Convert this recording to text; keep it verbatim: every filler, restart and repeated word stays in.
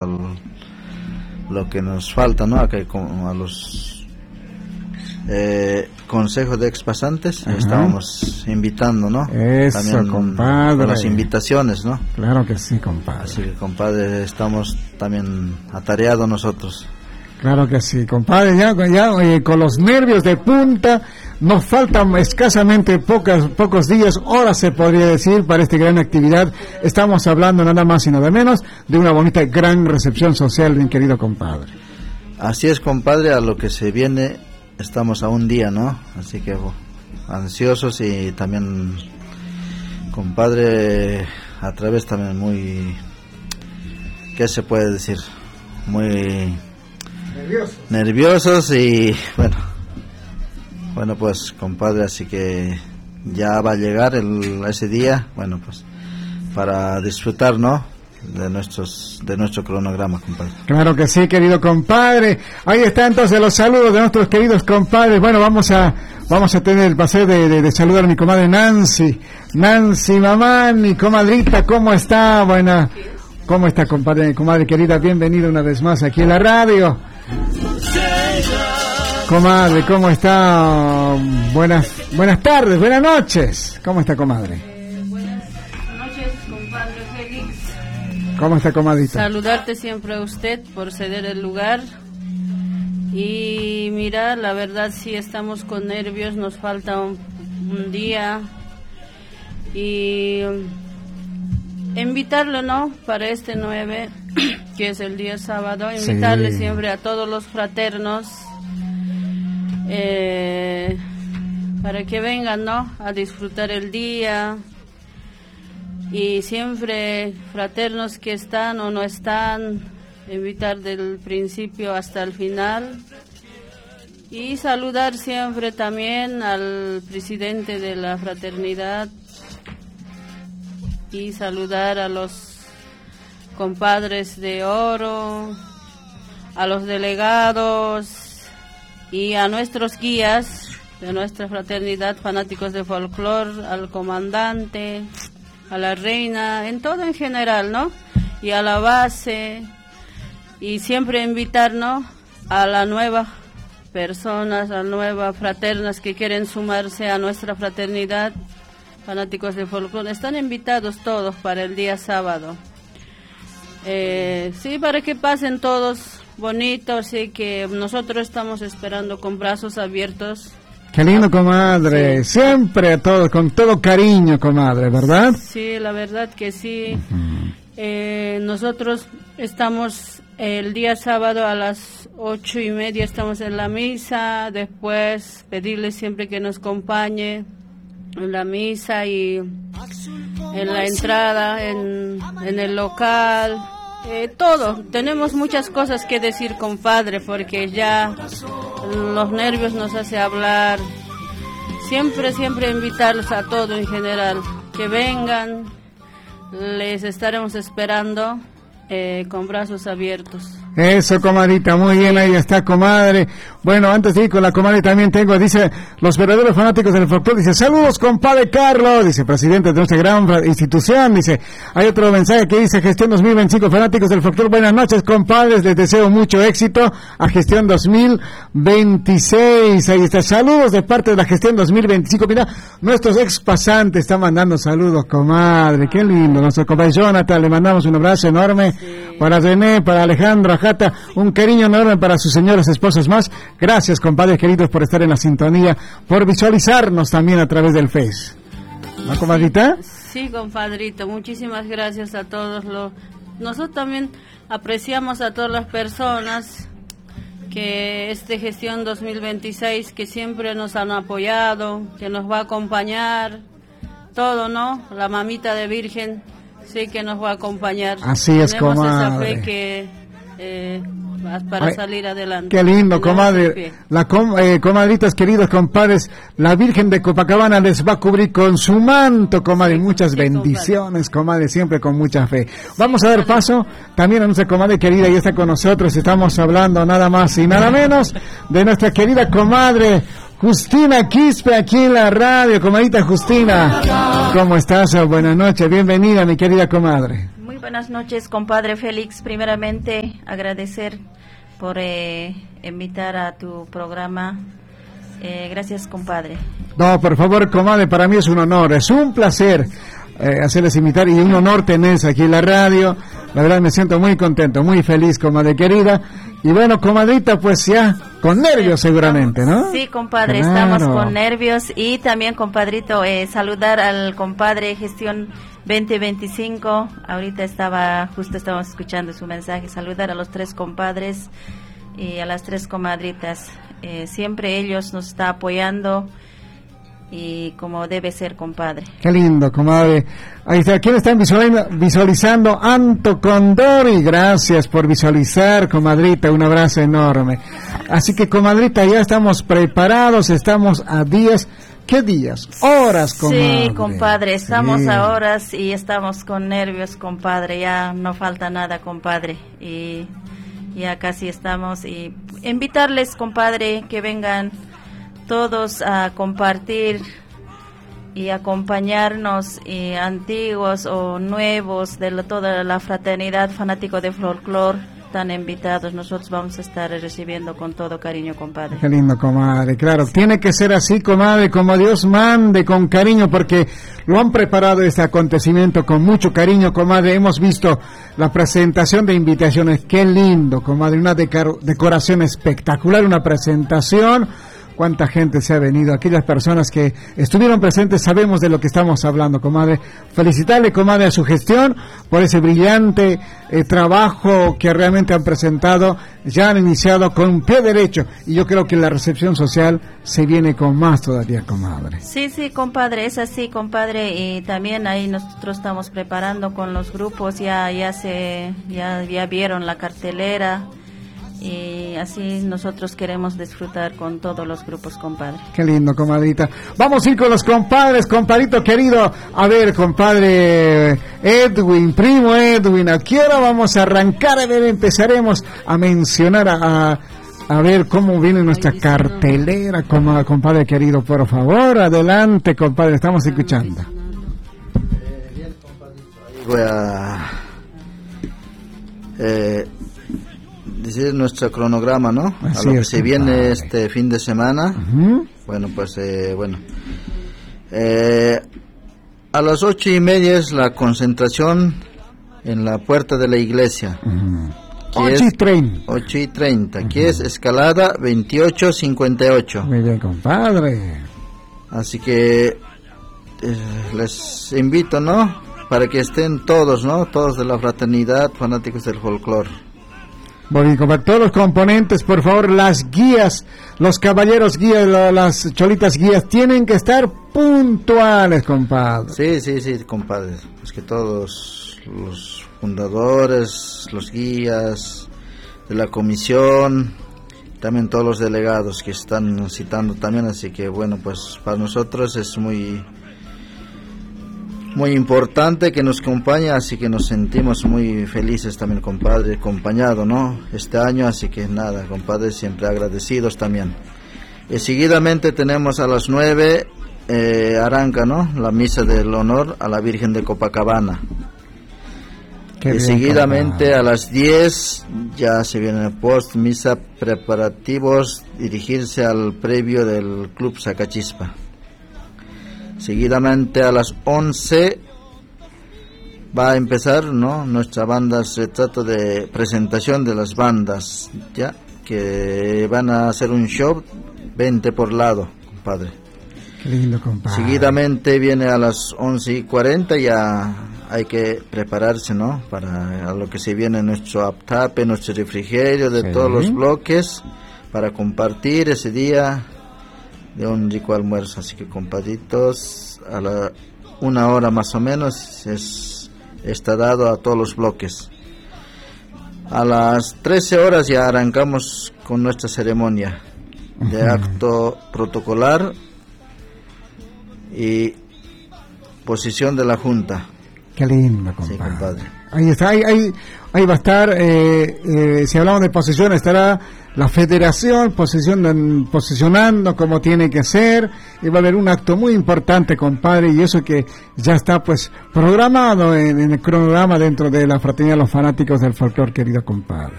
lo que nos falta, ¿no? Acá a los eh, consejos de expasantes. Ajá. Estábamos invitando, ¿no? Eso, también, compadre. Con las invitaciones, ¿no? Claro que sí, compadre. Así que, compadre, estamos también atareados nosotros. Claro que sí, compadre, ya, ya eh, con los nervios de punta, nos faltan escasamente pocas, pocos días, horas se podría decir, para esta gran actividad. Estamos hablando nada más y nada menos de una bonita gran recepción social, mi querido compadre. Así es, compadre, a lo que se viene estamos a un día, ¿no? Así que oh, ansiosos y también, compadre, a través también muy, ¿qué se puede decir? Muy... Nerviosos. Nerviosos y bueno, bueno pues compadre, así que ya va a llegar el, ese día, bueno pues para disfrutar, ¿no? De nuestros, de nuestro cronograma, compadre. Claro que sí, querido compadre. Ahí está entonces los saludos de nuestros queridos compadres. Bueno, vamos a, vamos a tener el placer de, de, de saludar a mi comadre Nancy. Nancy, mamá, mi comadrita, ¿cómo está? Buena, ¿cómo está, compadre, comadre querida? Bienvenida una vez más aquí en la radio. Comadre, ¿cómo está? Buenas, buenas tardes, buenas noches. ¿Cómo está, comadre? Eh, buenas noches, compadre Félix. ¿Cómo está, comadrita? Saludarte siempre a usted por ceder el lugar. Y mira, la verdad sí estamos con nervios, nos falta un, un día. Y invitarlo, ¿no? Para este nueve, que es el día sábado, invitarle sí. siempre a todos los fraternos eh, para que vengan, ¿no? A disfrutar el día. Y siempre fraternos que están o no están, invitar del principio hasta el final. Y saludar siempre también al presidente de la fraternidad. Y saludar a los compadres de oro, a los delegados y a nuestros guías de nuestra fraternidad, fanáticos de folclore, al comandante, a la reina, en todo en general, ¿no? Y a la base, y siempre invitarnos a las nuevas personas, a las nuevas fraternas que quieren sumarse a nuestra fraternidad, fanáticos de folclore. Están invitados todos para el día sábado. Eh, sí, para que pasen todos bonitos, sí, que nosotros estamos esperando con brazos abiertos. Qué lindo, comadre. Sí. Siempre a todos, con todo cariño, comadre, ¿verdad? Sí, la verdad que sí. Uh-huh. Eh, nosotros estamos el día sábado a las ocho y media, estamos en la misa. Después pedirle siempre que nos acompañe en la misa y en la entrada, en, en el local, eh, todo. Tenemos muchas cosas que decir, compadre, porque ya los nervios nos hace hablar. Siempre, siempre invitarlos a todo en general, que vengan, les estaremos esperando eh, con brazos abiertos. Eso, comadrita, muy bien, ahí está, comadre. Bueno, antes de ir con la comadre también tengo, dice, los verdaderos fanáticos del folclore, dice, saludos, compadre Carlos, dice, presidente de nuestra gran institución, dice, hay otro mensaje que dice, gestión dos mil veinticinco, fanáticos del folclore, buenas noches, compadres, les deseo mucho éxito a gestión dos mil veintiséis, ahí está, saludos de parte de la gestión dos mil veinticinco, mira, nuestros ex pasantes están mandando saludos, comadre, qué lindo, nuestro compadre Jonathan, le mandamos un abrazo enorme, sí. Para René, para Alejandro, Jata, un cariño enorme para sus señoras esposas más. Gracias, compadres queridos, por estar en la sintonía, por visualizarnos también a través del Face. ¿No, comadrita? Sí, compadrito, muchísimas gracias a todos los... Nosotros también apreciamos a todas las personas que este gestión dos mil veintiséis, que siempre nos han apoyado, que nos va a acompañar, todo, ¿no? La mamita de Virgen, sí que nos va a acompañar. Así es, Tenemos comadre. Esa fe que... Eh, para Ay, salir adelante. Qué lindo, comadre. La com, eh, comadritas, queridos compadres, la Virgen de Copacabana les va a cubrir con su manto, comadre. Sí, muchas bendiciones, comadre, siempre con mucha fe. Vamos a dar paso también a nuestra comadre querida, y está con nosotros. Estamos hablando nada más y nada menos de nuestra querida comadre Justina Quispe, aquí en la radio. Comadrita Justina, ¿cómo estás? Buenas noches, bienvenida, mi querida comadre. Muy Buenas noches, compadre Félix. Primeramente, agradecer por eh, invitar a tu programa. Eh, gracias, compadre. No, por favor, comadre, para mí es un honor, es un placer eh, hacerles invitar y un honor tenerse aquí en la radio. La verdad me siento muy contento, muy feliz, comadre querida. Y bueno, comadrita, pues ya con nervios seguramente, ¿no? Sí, compadre, claro. Estamos con nervios. Y también, compadrito, eh, saludar al compadre Gestión veinte veinticinco. Ahorita estaba, justo estábamos escuchando su mensaje. Saludar a los tres compadres y a las tres comadritas. Eh, siempre ellos nos está apoyando y como debe ser, compadre. Qué lindo, comadre. Ahí está, ¿quién están visualizando? Visualizando Anto Condori. Gracias por visualizar, comadrita, un abrazo enorme. Así que, comadrita, ya estamos preparados, estamos a días. ¿Qué días? Horas, comadre. Sí, compadre, estamos sí. a horas y estamos con nervios, compadre. Ya no falta nada, compadre. Y ya casi estamos. Y invitarles, compadre, que vengan todos a compartir y acompañarnos, y antiguos o nuevos de la, toda la fraternidad fanático de folclore, están invitados. Nosotros vamos a estar recibiendo con todo cariño, compadre. Qué lindo, comadre. Claro, tiene que ser así, comadre, como Dios mande, con cariño, porque lo han preparado este acontecimiento con mucho cariño, comadre. Hemos visto la presentación de invitaciones. Qué lindo, comadre. Una decor- decoración espectacular, una presentación. Cuánta gente se ha venido, aquellas personas que estuvieron presentes, sabemos de lo que estamos hablando, comadre. Felicitarle, comadre, a su gestión por ese brillante eh, trabajo que realmente han presentado, ya han iniciado con pie derecho, y yo creo que la recepción social se viene con más todavía, comadre. Sí, sí, compadre, es así, compadre, y también ahí nosotros estamos preparando con los grupos, ya ya se ya ya vieron la cartelera. Y así nosotros queremos disfrutar con todos los grupos, compadre. Qué lindo, comadrita. Vamos a ir con los compadres, compadrito querido. A ver, compadre Edwin, primo Edwin, ¿a qué hora vamos a arrancar? A ver, empezaremos a mencionar a, a, a ver cómo viene nuestra cartelera, como, compadre querido, por favor. Adelante, compadre, estamos escuchando. Eh, bien, compadrito. Voy a... Eh, decir nuestro cronograma, ¿no? Así a lo que es, se viene compadre. este fin de semana. Uh-huh. Bueno, pues, eh, bueno. Eh, a las ocho y media es la concentración en la puerta de la iglesia. Uh-huh. Ocho y treinta. Ocho y treinta, uh-huh. Que es Escalada veintiocho cincuenta y ocho. Muy bien, compadre. Así que eh, les invito, ¿no? Para que estén todos, ¿no? Todos de la fraternidad, fanáticos del folclore. Bonito, para todos los componentes, por favor, las guías, los caballeros guías, la, las cholitas guías, tienen que estar puntuales, compadre. Sí, sí, sí, compadre. Es que todos los fundadores, los guías de la comisión, también todos los delegados que están citando también, así que bueno, pues para nosotros es muy... muy importante que nos acompañe, así que nos sentimos muy felices también, compadre, acompañado, ¿no? Este año, así que nada, compadre, siempre agradecidos también. Y seguidamente tenemos a las nueve, eh, arranca, ¿no? La misa del honor a la Virgen de Copacabana. Qué y bien, seguidamente compadre. A las diez ya se viene el post misa preparativos, dirigirse al previo del Club Sacachispa. Seguidamente a las once va a empezar, ¿no? Nuestra banda, se trata de presentación de las bandas, ya que van a hacer un show veinte por lado, compadre. Qué lindo, compadre. Seguidamente viene a las once y cuarenta, ya hay que prepararse, ¿no? Para a lo que se viene nuestro aptape, nuestro refrigerio de sí. Todos los bloques, para compartir ese día de un rico almuerzo. Así que, compadritos, a la una hora más o menos es, está dado a todos los bloques. A las trece horas ya arrancamos con nuestra ceremonia de acto protocolar y posición de la Junta. Qué lindo, compadre. Sí, compadre. Ahí está, ahí, ahí, ahí va a estar, eh, eh, si hablamos de posesión, estará la federación posesión, posicionando como tiene que ser, y va a haber un acto muy importante, compadre, y eso que ya está pues programado en, en el cronograma dentro de la fraternidad de los fanáticos del folclore, querido compadre.